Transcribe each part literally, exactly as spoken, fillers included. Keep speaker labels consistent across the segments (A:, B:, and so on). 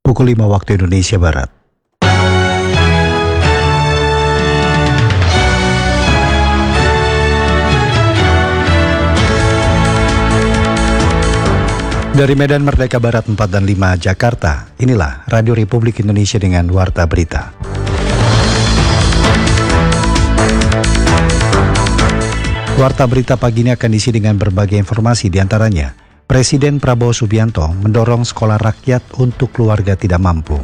A: pukul lima waktu Indonesia Barat. Dari Medan Merdeka Barat empat dan lima Jakarta, inilah Radio Republik Indonesia dengan Warta Berita. Warta Berita pagi ini akan diisi dengan berbagai informasi, diantaranya Presiden Prabowo Subianto mendorong sekolah rakyat untuk keluarga tidak mampu.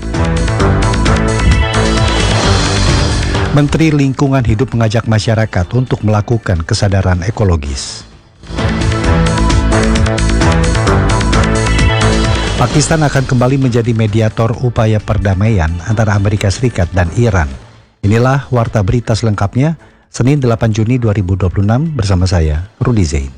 A: Menteri Lingkungan Hidup mengajak masyarakat untuk melakukan kesadaran ekologis. Pakistan akan kembali menjadi mediator upaya perdamaian antara Amerika Serikat dan Iran. Inilah Warta Berita selengkapnya, Senin delapan Juni dua ribu dua puluh enam bersama saya, Rudi Zain.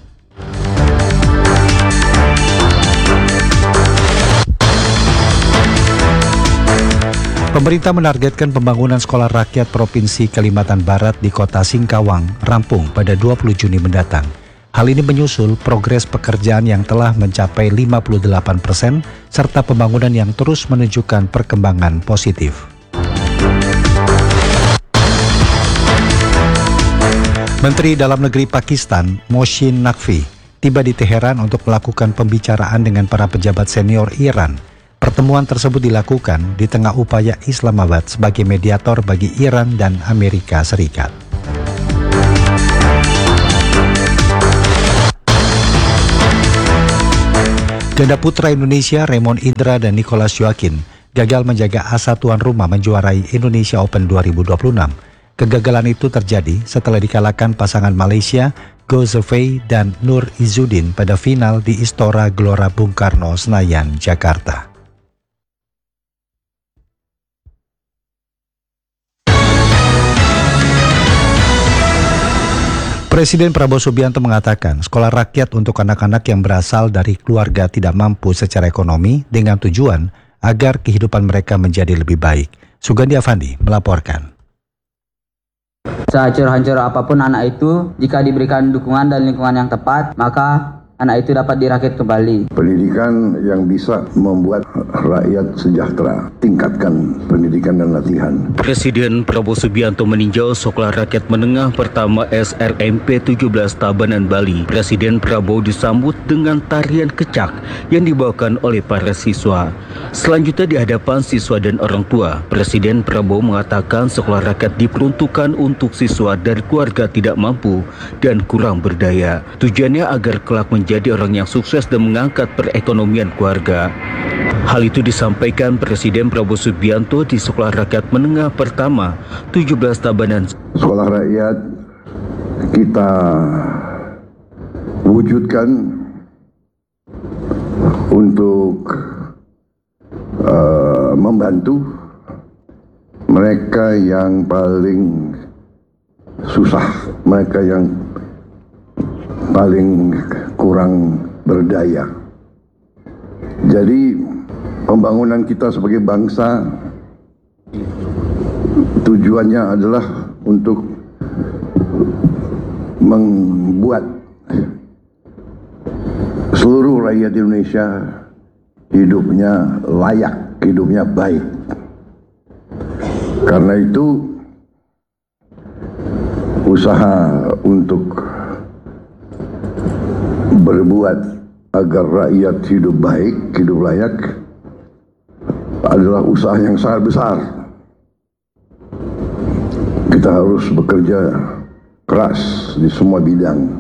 A: Pemerintah menargetkan pembangunan sekolah rakyat Provinsi Kalimantan Barat di kota Singkawang rampung pada dua puluh Juni mendatang. Hal ini menyusul progres pekerjaan yang telah mencapai lima puluh delapan persen serta pembangunan yang terus menunjukkan perkembangan positif. Menteri Dalam Negeri Pakistan, Mohsin Naqvi, tiba di Teheran untuk melakukan pembicaraan dengan para pejabat senior Iran. Pertemuan tersebut dilakukan di tengah upaya Islamabad sebagai mediator bagi Iran dan Amerika Serikat. Ganda putra Indonesia Raymond Indra dan Nicholas Joaquin gagal menjaga asa tuan rumah menjuarai Indonesia Open dua ribu dua puluh enam. Kegagalan itu terjadi setelah dikalahkan pasangan Malaysia Go Zhifei dan Nur Izzuddin pada final di Istora Gelora Bung Karno, Senayan, Jakarta. Presiden Prabowo Subianto mengatakan sekolah rakyat untuk anak-anak yang berasal dari keluarga tidak mampu secara ekonomi dengan tujuan agar kehidupan mereka menjadi lebih baik. Sugandi Afandi melaporkan.
B: Sehancur-hancur apapun anak itu, jika diberikan dukungan dan lingkungan yang tepat, maka anak itu dapat dirakit kembali.
C: Pendidikan yang bisa membuat rakyat sejahtera, tingkatkan pendidikan dan latihan.
D: Presiden Prabowo Subianto meninjau Sekolah Rakyat Menengah Pertama S R M P tujuh belas Tabanan, Bali. Presiden Prabowo disambut dengan tarian kecak yang dibawakan oleh para siswa. Selanjutnya di hadapan siswa dan orang tua, Presiden Prabowo mengatakan sekolah rakyat diperuntukkan untuk siswa dari keluarga tidak mampu dan kurang berdaya. Tujuannya agar kelak menjadi jadi orang yang sukses dan mengangkat perekonomian keluarga. Hal itu disampaikan Presiden Prabowo Subianto di Sekolah Rakyat Menengah Pertama tujuh belas Tabanan.
C: Sekolah rakyat kita wujudkan untuk uh, membantu mereka yang paling susah, mereka yang paling kurang berdaya. Jadi pembangunan kita sebagai bangsa tujuannya adalah untuk membuat seluruh rakyat Indonesia hidupnya layak, hidupnya baik. Karena itu usaha untuk berbuat agar rakyat hidup baik, hidup layak adalah usaha yang sangat besar. Kita harus bekerja keras di semua bidang.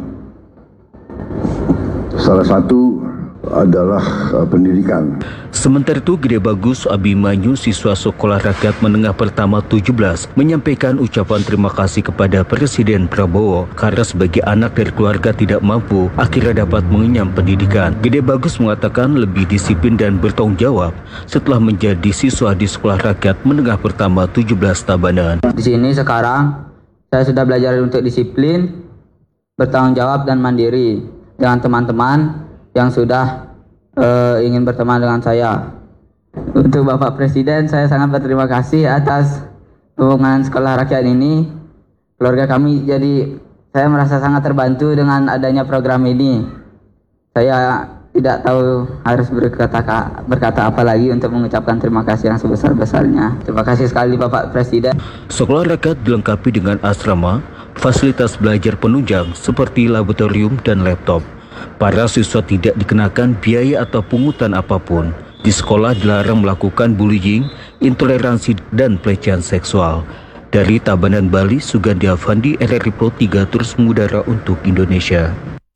C: Salah satu adalah uh, pendidikan.
D: Sementara itu, Gede Bagus Abimanyu, siswa Sekolah Rakyat Menengah Pertama tujuh belas, menyampaikan ucapan terima kasih kepada Presiden Prabowo karena sebagai anak dari keluarga tidak mampu, akhirnya dapat mengenyam pendidikan. Gede Bagus mengatakan lebih disiplin dan bertanggung jawab setelah menjadi siswa di Sekolah Rakyat Menengah Pertama tujuh belas Tabanan.
B: Di sini sekarang saya sudah belajar untuk disiplin, bertanggung jawab dan mandiri dengan teman-teman yang sudah uh, ingin berteman dengan saya. Untuk Bapak Presiden, saya sangat berterima kasih atas dukungan sekolah rakyat ini. Keluarga kami jadi, saya merasa sangat terbantu dengan adanya program ini. Saya tidak tahu harus berkata berkata apa lagi untuk mengucapkan terima kasih yang sebesar-besarnya. Terima kasih sekali Bapak Presiden.
D: Sekolah rakyat dilengkapi dengan asrama, fasilitas belajar penunjang seperti laboratorium dan laptop. Para siswa tidak dikenakan biaya atau pungutan apapun. Di sekolah dilarang melakukan bullying, intoleransi, dan pelecehan seksual. Dari Tabanan, Bali, Sugandi Avandi, R R I Pro tiga terus mengudara untuk Indonesia.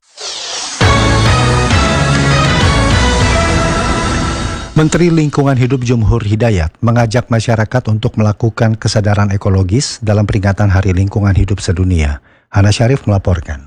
A: Menteri Lingkungan Hidup Jumhur Hidayat mengajak masyarakat untuk melakukan kesadaran ekologis dalam peringatan Hari Lingkungan Hidup Sedunia. Hana Syarif melaporkan.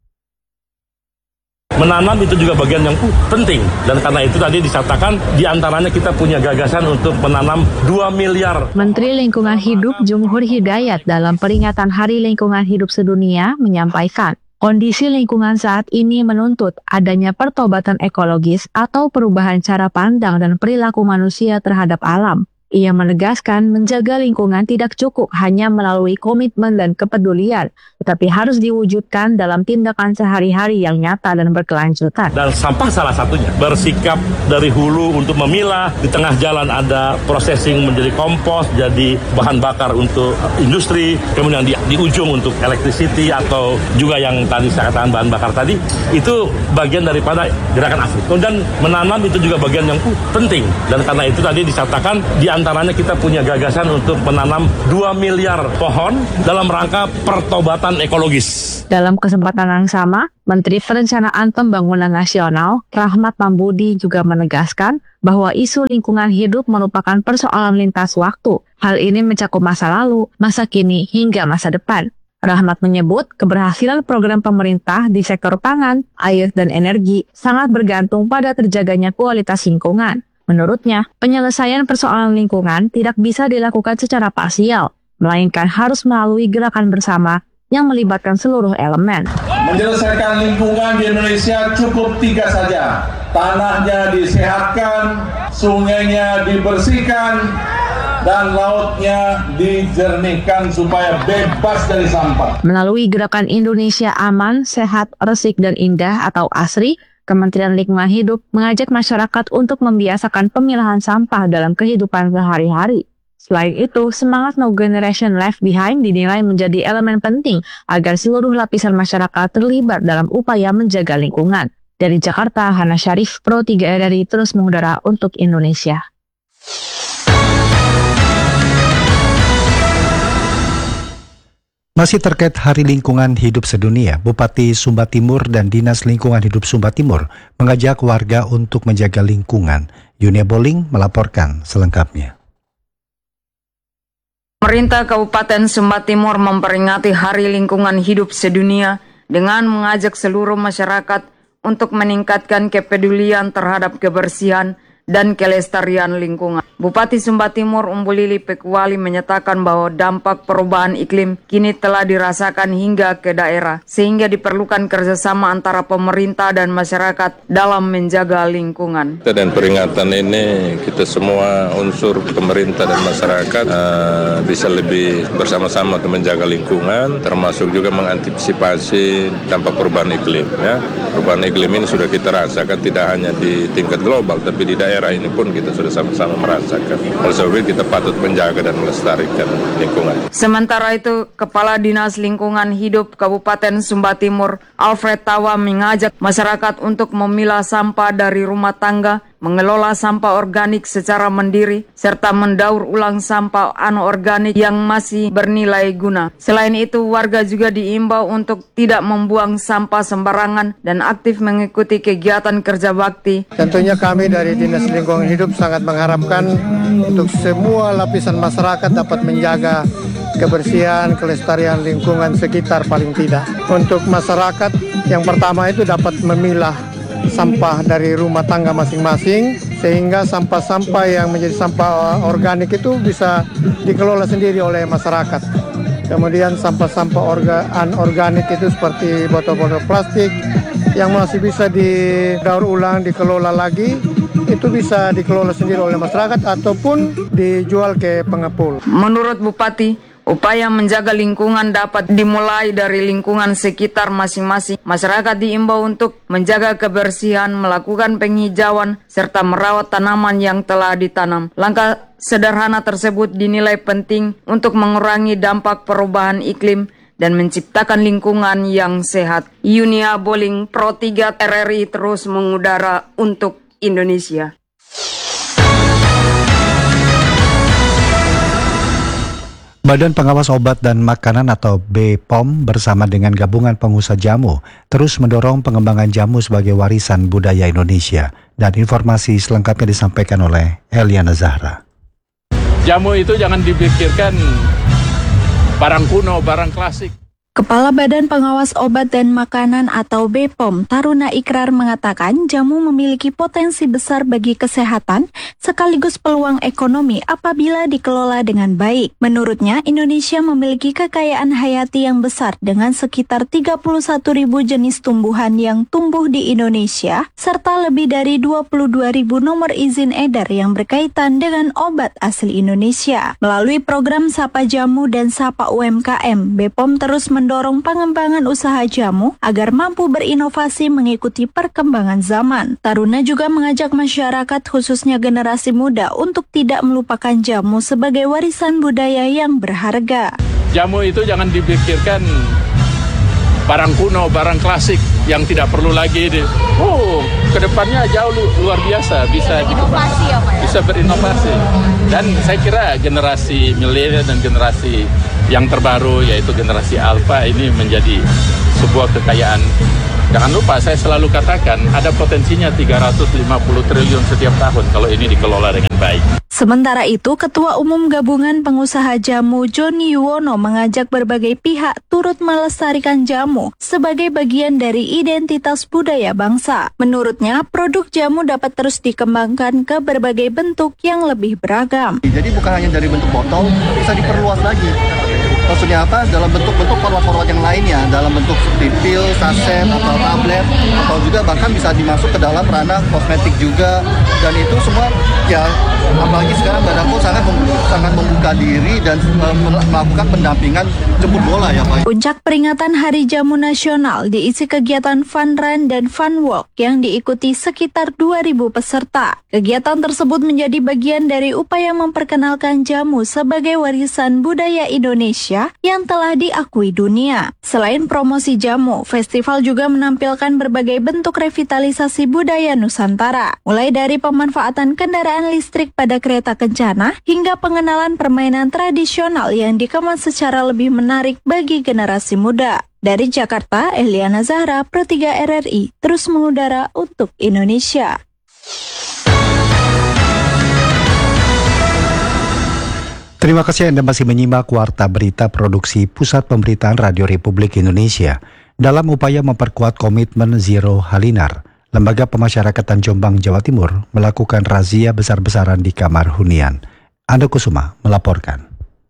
E: Menanam itu juga bagian yang penting, dan karena itu tadi disatakan diantaranya kita punya gagasan untuk menanam dua miliar.
F: Menteri Lingkungan Hidup Jumhur Hidayat dalam peringatan Hari Lingkungan Hidup Sedunia menyampaikan, kondisi lingkungan saat ini menuntut adanya pertobatan ekologis atau perubahan cara pandang dan perilaku manusia terhadap alam. Ia menegaskan menjaga lingkungan tidak cukup hanya melalui komitmen dan kepedulian, tetapi harus diwujudkan dalam tindakan sehari-hari yang nyata dan berkelanjutan.
E: Dan sampah salah satunya, bersikap dari hulu untuk memilah, di tengah jalan ada processing menjadi kompos, jadi bahan bakar untuk industri, kemudian di, di ujung untuk electricity atau juga yang tadi saya katakan bahan bakar tadi, itu bagian daripada gerakan asli. Kemudian menanam itu juga bagian yang penting, dan karena itu tadi disatakan di antaranya kita punya gagasan untuk menanam dua miliar pohon dalam rangka pertobatan ekologis.
F: Dalam kesempatan yang sama, Menteri Perencanaan Pembangunan Nasional, Rahmat Pambudi juga menegaskan bahwa isu lingkungan hidup merupakan persoalan lintas waktu. Hal ini mencakup masa lalu, masa kini, hingga masa depan. Rahmat menyebut keberhasilan program pemerintah di sektor pangan, air, dan energi sangat bergantung pada terjaganya kualitas lingkungan. Menurutnya, penyelesaian persoalan lingkungan tidak bisa dilakukan secara parsial, melainkan harus melalui gerakan bersama yang melibatkan seluruh elemen.
G: Menyelesaikan lingkungan di Indonesia cukup tiga saja. Tanahnya disehatkan, sungainya dibersihkan, dan lautnya dijernihkan supaya bebas dari sampah.
F: Melalui gerakan Indonesia Aman, Sehat, Resik, dan Indah atau ASRI, Kementerian Lingkungan Hidup mengajak masyarakat untuk membiasakan pemilahan sampah dalam kehidupan sehari-hari. Selain itu, semangat No Generation Left Behind dinilai menjadi elemen penting agar seluruh lapisan masyarakat terlibat dalam upaya menjaga lingkungan. Dari Jakarta, Hana Syarif, Pro tiga R R I terus mengudara untuk Indonesia.
A: Masih terkait Hari Lingkungan Hidup Sedunia, Bupati Sumba Timur dan Dinas Lingkungan Hidup Sumba Timur mengajak warga untuk menjaga lingkungan. Yunia Boling melaporkan selengkapnya.
H: Pemerintah Kabupaten Sumba Timur memperingati Hari Lingkungan Hidup Sedunia dengan mengajak seluruh masyarakat untuk meningkatkan kepedulian terhadap kebersihan dan kelestarian lingkungan. Bupati Sumba Timur Umbulili Pekuali menyatakan bahwa dampak perubahan iklim kini telah dirasakan hingga ke daerah, sehingga diperlukan kerjasama antara pemerintah dan masyarakat dalam menjaga lingkungan.
I: Dan peringatan ini kita semua unsur pemerintah dan masyarakat uh, bisa lebih bersama-sama untuk menjaga lingkungan, termasuk juga mengantisipasi dampak perubahan iklim. Ya. Perubahan iklim ini sudah kita rasakan tidak hanya di tingkat global, tapi di daerah ini pun kita sudah sama-sama merasakan. Oleh sebab itu kita patut menjaga dan melestarikan lingkungan.
H: Sementara itu, Kepala Dinas Lingkungan Hidup Kabupaten Sumba Timur, Alfred Tawa, mengajak masyarakat untuk memilah sampah dari rumah tangga, mengelola sampah organik secara mandiri, serta mendaur ulang sampah anorganik yang masih bernilai guna. Selain itu, warga juga diimbau untuk tidak membuang sampah sembarangan dan aktif mengikuti kegiatan kerja bakti.
J: Tentunya kami dari Dinas Lingkungan Hidup sangat mengharapkan untuk semua lapisan masyarakat dapat menjaga kebersihan, kelestarian lingkungan sekitar paling tidak. Untuk masyarakat, yang pertama itu dapat memilah sampah dari rumah tangga masing-masing, sehingga sampah-sampah yang menjadi sampah organik itu bisa dikelola sendiri oleh masyarakat. Kemudian sampah-sampah orga, anorganik itu seperti botol-botol plastik yang masih bisa didaur ulang, dikelola lagi, itu bisa dikelola sendiri oleh masyarakat ataupun dijual ke pengepul.
H: Menurut Bupati, Upaya menjaga lingkungan dapat dimulai dari lingkungan sekitar masing-masing. Masyarakat diimbau untuk menjaga kebersihan, melakukan penghijauan, serta merawat tanaman yang telah ditanam. Langkah sederhana tersebut dinilai penting untuk mengurangi dampak perubahan iklim dan menciptakan lingkungan yang sehat. Yunia Boling, Pro tiga R R I terus mengudara untuk Indonesia.
A: Badan Pengawas Obat dan Makanan atau B P O M bersama dengan gabungan pengusaha jamu terus mendorong pengembangan jamu sebagai warisan budaya Indonesia. Dan informasi selengkapnya disampaikan oleh Eliana Zahra.
K: Jamu itu jangan dipikirkan barang kuno, barang klasik.
L: Kepala Badan Pengawas Obat dan Makanan atau B P O M, Taruna Ikrar mengatakan jamu memiliki potensi besar bagi kesehatan sekaligus peluang ekonomi apabila dikelola dengan baik. Menurutnya, Indonesia memiliki kekayaan hayati yang besar dengan sekitar tiga puluh satu ribu jenis tumbuhan yang tumbuh di Indonesia, serta lebih dari dua puluh dua ribu nomor izin edar yang berkaitan dengan obat asli Indonesia. Melalui program Sapa Jamu dan Sapa U M K M, B P O M terus mendorong pengembangan usaha jamu agar mampu berinovasi mengikuti perkembangan zaman. Taruna juga mengajak masyarakat khususnya generasi muda untuk tidak melupakan jamu sebagai warisan budaya yang berharga.
K: Jamu itu jangan dipikirkan barang kuno, barang klasik yang tidak perlu lagi di, oh, kedepannya jauh lu, luar biasa, bisa
M: inovasi ya Pak ya?
K: Bisa berinovasi. Dan saya kira generasi milenial dan generasi yang terbaru yaitu generasi alfa ini menjadi sebuah kekayaan. Jangan lupa saya selalu katakan ada potensinya tiga ratus lima puluh triliun setiap tahun kalau ini dikelola dengan baik.
L: Sementara itu, Ketua Umum Gabungan Pengusaha Jamu Joni Yuwono mengajak berbagai pihak turut melestarikan jamu sebagai bagian dari identitas budaya bangsa. Menurutnya, produk jamu dapat terus dikembangkan ke berbagai bentuk yang lebih beragam.
N: Jadi bukan hanya dari bentuk botol, bisa diperluas lagi. Maksudnya apa? Dalam bentuk-bentuk format-format yang lainnya, dalam bentuk seperti pil, saset, atau tablet, atau juga bahkan bisa dimasuk ke dalam ranah kosmetik juga. Dan itu semua ya, apalagi sekarang Badan P O M sangat sangat membuka diri dan uh, melakukan pendampingan jemput bola ya Pak.
L: Puncak peringatan Hari Jamu Nasional diisi kegiatan fun run dan fun walk yang diikuti sekitar dua ribu peserta. Kegiatan tersebut menjadi bagian dari upaya memperkenalkan jamu sebagai warisan budaya Indonesia yang telah diakui dunia. Selain promosi jamu, festival juga menampilkan berbagai bentuk revitalisasi budaya Nusantara, mulai dari pemanfaatan kendaraan listrik pada kereta kencana hingga pengenalan permainan tradisional yang dikemas secara lebih menarik bagi generasi muda. Dari Jakarta, Eliana Zahra, Pro tiga R R I, terus mengudara untuk Indonesia.
A: Terima kasih Anda masih menyimak Warta Berita Produksi Pusat Pemberitaan Radio Republik Indonesia. Dalam upaya memperkuat komitmen Zero Halinar, Lembaga Pemasyarakatan Jombang, Jawa Timur melakukan razia besar-besaran di kamar hunian. Ando Kusuma melaporkan.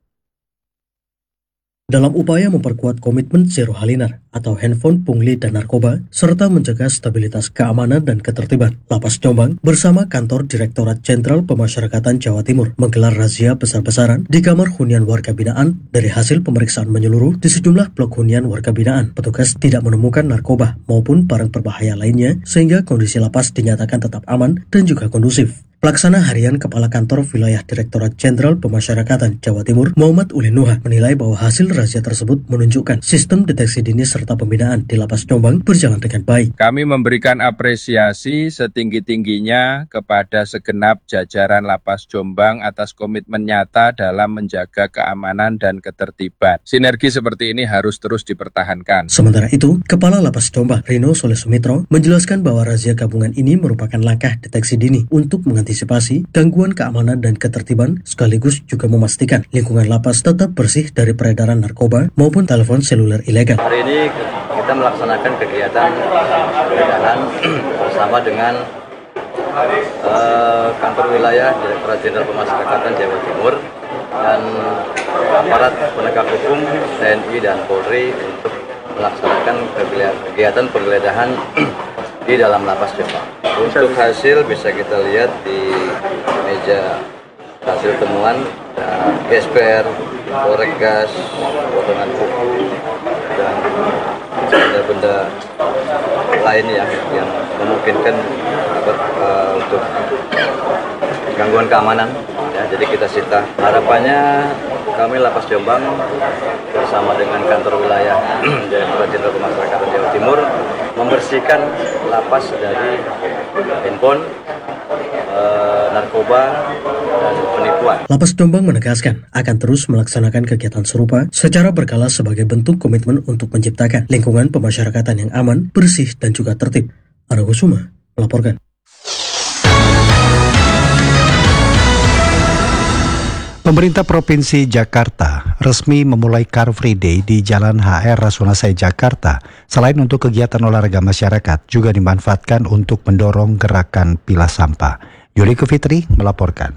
O: Dalam upaya memperkuat komitmen Zero Halinar atau handphone, pungli, dan narkoba, serta menjaga stabilitas keamanan dan ketertiban, Lapas Jombang bersama Kantor Direktorat Jenderal Pemasyarakatan Jawa Timur menggelar razia besar-besaran di kamar hunian warga binaan. Dari hasil pemeriksaan menyeluruh di sejumlah blok hunian warga binaan, petugas tidak menemukan narkoba maupun barang berbahaya lainnya sehingga kondisi lapas dinyatakan tetap aman dan juga kondusif. Pelaksana Harian Kepala Kantor Wilayah Direktorat Jenderal Pemasyarakatan Jawa Timur, Muhammad Ulin Nuha, menilai bahwa hasil razia tersebut menunjukkan sistem deteksi dini serta pembinaan di Lapas Jombang berjalan dengan baik.
P: Kami memberikan apresiasi setinggi-tingginya kepada segenap jajaran Lapas Jombang atas komitmen nyata dalam menjaga keamanan dan ketertiban. Sinergi seperti ini harus terus dipertahankan.
O: Sementara itu, Kepala Lapas Jombang, Rino Soleh Sumitro, menjelaskan bahwa razia gabungan ini merupakan langkah deteksi dini untuk mengantisipasi antisipasi gangguan keamanan dan ketertiban, sekaligus juga memastikan lingkungan lapas tetap bersih dari peredaran narkoba maupun telepon seluler ilegal.
Q: Hari ini kita melaksanakan kegiatan penggeledahan bersama dengan uh, Kantor Wilayah Direktorat Jenderal Pemasyarakatan Jawa Timur dan aparat penegak hukum T N I dan Polri untuk melaksanakan kegiatan penggeledahan di dalam Lapas Jombang. Untuk hasil bisa kita lihat di meja hasil temuan G S P R, korek gas, potongan kuku, dan benda-benda lain yang yang memungkinkan apa, uh, untuk gangguan keamanan. Ya, jadi kita sita. Harapannya kami Lapas Jombang bersama dengan kantor wilayah Direktorat Jenderal Pemasyarakatan Jawa Timur membersihkan lapas dari handphone, eh, narkoba, dan penipuan.
O: Lapas Jombang menegaskan akan terus melaksanakan kegiatan serupa secara berkala sebagai bentuk komitmen untuk menciptakan lingkungan pemasyarakatan yang aman, bersih, dan juga tertib. Argo Suma melaporkan.
A: Pemerintah Provinsi Jakarta resmi memulai Car Free Day di Jalan H R Rasunasai Jakarta. Selain untuk kegiatan olahraga masyarakat, juga dimanfaatkan untuk mendorong gerakan pilah sampah. Yuriko Fitri melaporkan.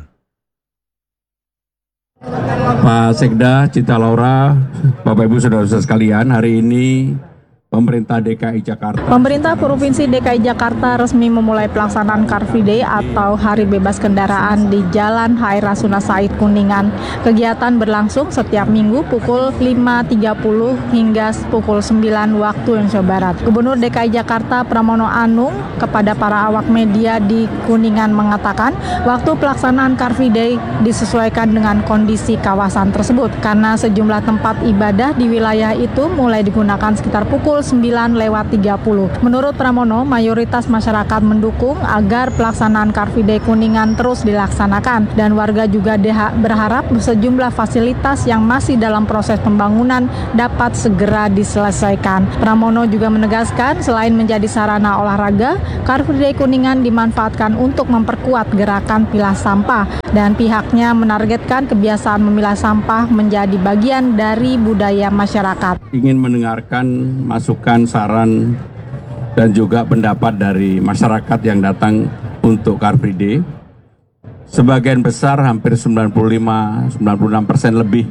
M: Pak Sekda, Cinta Laura, Bapak Ibu Saudara-saudara sekalian, hari ini Pemerintah D K I Jakarta.
R: Pemerintah Provinsi D K I Jakarta resmi memulai pelaksanaan Car Free Day atau Hari Bebas Kendaraan di Jalan H R Rasuna Said Kuningan. Kegiatan berlangsung setiap minggu pukul lima tiga puluh hingga pukul sembilan waktu Indonesia Barat. Gubernur D K I Jakarta Pramono Anung kepada para awak media di Kuningan mengatakan waktu pelaksanaan Car Free Day disesuaikan dengan kondisi kawasan tersebut karena sejumlah tempat ibadah di wilayah itu mulai digunakan sekitar pukul sembilan lewat tiga puluh. Menurut Pramono, mayoritas masyarakat mendukung agar pelaksanaan Car Free Day Kuningan terus dilaksanakan dan warga juga berharap sejumlah fasilitas yang masih dalam proses pembangunan dapat segera diselesaikan. Pramono juga menegaskan selain menjadi sarana olahraga, Car Free Day Kuningan dimanfaatkan untuk memperkuat gerakan pilah sampah dan pihaknya menargetkan kebiasaan memilah sampah menjadi bagian dari budaya masyarakat.
M: Ingin mendengarkan masukan, saran, dan juga pendapat dari masyarakat yang datang untuk Car Free Day. Sebagian besar, hampir sembilan puluh lima sampai sembilan puluh enam persen lebih,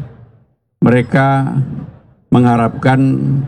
M: mereka mengharapkan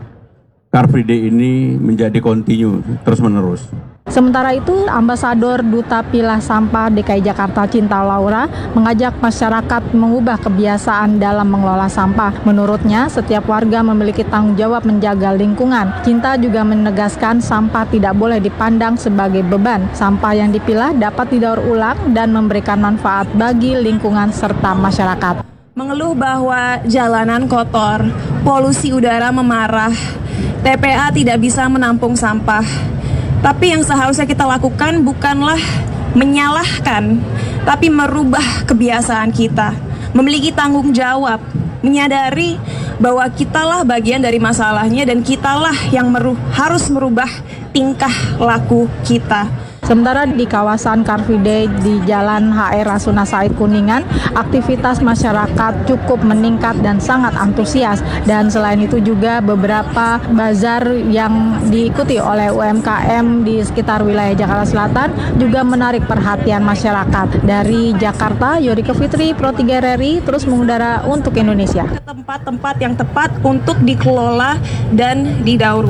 M: Car Free Day ini menjadi kontinu, terus-menerus.
R: Sementara itu, Ambasador Duta Pilah Sampah D K I Jakarta Cinta Laura mengajak masyarakat mengubah kebiasaan dalam mengelola sampah. Menurutnya, setiap warga memiliki tanggung jawab menjaga lingkungan. Cinta juga menegaskan sampah tidak boleh dipandang sebagai beban. Sampah yang dipilah dapat didaur ulang dan memberikan manfaat bagi lingkungan serta masyarakat.
S: Mengeluh bahwa jalanan kotor, polusi udara memarah, T P A tidak bisa menampung sampah. Tapi yang seharusnya kita lakukan bukanlah menyalahkan, tapi merubah kebiasaan kita. Memiliki tanggung jawab, menyadari bahwa kitalah bagian dari masalahnya dan kitalah yang meru- harus merubah tingkah laku kita.
R: Sementara di kawasan Car Free Day di Jalan H R Rasuna Said Kuningan, aktivitas masyarakat cukup meningkat dan sangat antusias. Dan selain itu juga beberapa bazar yang diikuti oleh U M K M di sekitar wilayah Jakarta Selatan juga menarik perhatian masyarakat. Dari Jakarta, Yuriko Fitri, Pro tiga R R I, terus mengudara untuk Indonesia.
S: Tempat-tempat yang tepat untuk dikelola dan didaur